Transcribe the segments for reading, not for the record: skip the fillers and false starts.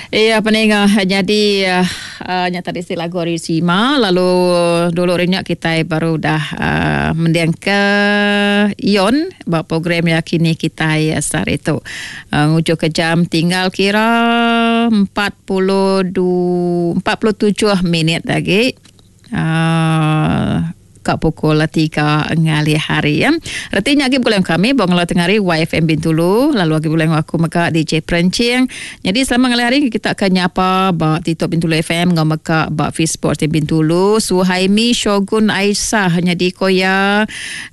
Iya pendengar, jadi nya tadi si lagu Arisima, lalu dulu rinyak kita baru dah mendiang ke Ion buat program yang kini kita asar itu. Ngujuk ke jam tinggal kira 47 minit lagi. Kat pukul 3 ngali hari ya. Artinya lagi boleh kami bangla tengari YFM Bintulu, lalu lagi boleh aku meka DJ Perencing. Jadi selama ngali hari kita akan nyapa ba TikTok Bintulu FM ngau meka ba Facebook Bintulu, Suhaimi Shogun Aisyah jadi koya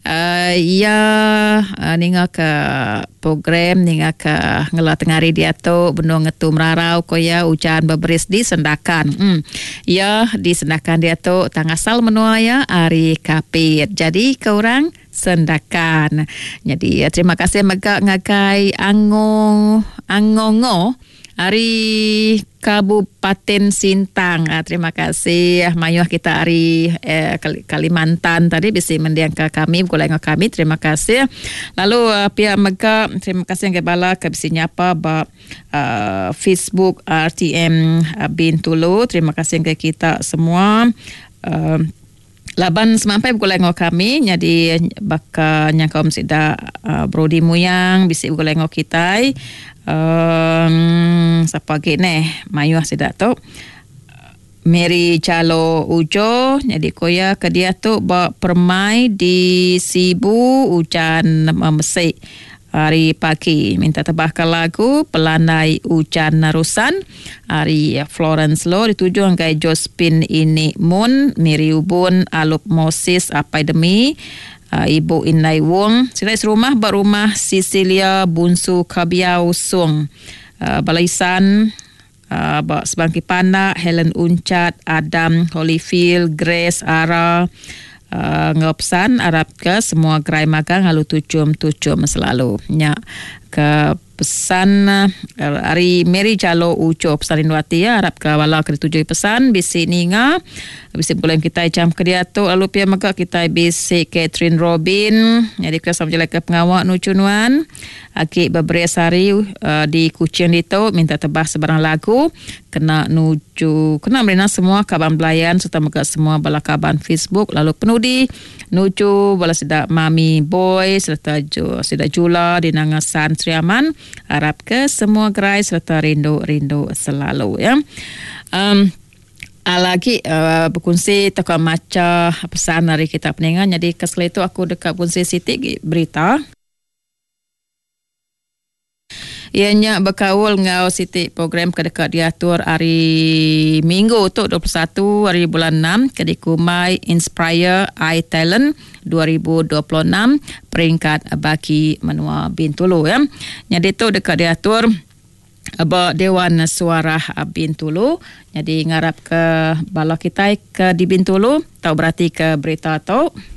ninga ke program ninga ke ngela tengari dia tu benung ngetum rarau koya ujan beberis di sendakan. Ya di sendakan dia tu tangasal menua ya ari kapit. Jadi korang sendakan. Jadi terima kasih megak ngakai Angongo hari Kabupaten Sintang. Terima kasih mayuh kita hari Kalimantan tadi bisa mendiang ke kami goleng kami. Terima kasih. Lalu pihak megak terima kasih yang kebala ke bisa nyapa ba Facebook RTM Bintulu. Terima kasih ke kita semua. Laban semampai bergoleng kami, jadi baka nyangkau sida Brody Muyang bisi bergoleng kita. Siapa lagi ni? Mayuh sida tu. Mary Calo Ujo, jadi koya ke dia tu bawa permai di Sibu hujan memesik. Hari pagi minta tebahkan lagu Pelandai Hujan Narusan hari Florence Lo dituju angkai Jospin Ini Mun Miri Ubun Alup Moses Apai Demi Ibu Inai Wong Silai serumah berumah Sisilia Bunsu Kabiau Sung Balaisan Sebangki Panak Helen Uncat Adam Holyfield Grace Ara ngopsan Arab ke semua gerai magang halu tucum selalu nya ke pesan hari Mary Jalo Uco pesan Indwati ya Arab ke wala ke tujuh pesan bisi ninga bisi boleh kita jam ke dia tu lalu pia maka kita bisi Catherine Robin jadi ke sama jelek ke pengawak nucunuan aki beberes hari di Kuching itu minta tebah sebarang lagu kena merina semua kaban belayan serta maka semua bala kaban Facebook lalu penudi nuju bala sida Mami Boy serta sida Jula di Nangasan Triaman harap ke semua gerai serta rindu selalu ya. Lagi berkongsi takut macam pesan dari kita pendengar jadi kesel itu aku dekat kongsi Siti berita ianya berkawal ngau Siti program kedekat diatur hari Minggu tu 21 hari bulan 6 kedikumai Inspire I Talent 2026 peringkat bagi menua Bintulu ya. Jadi tu dekat diatur Dewan Suara Bintulu. Jadi ngarap ke bala kita ke di Bintulu tahu berarti ke berita tu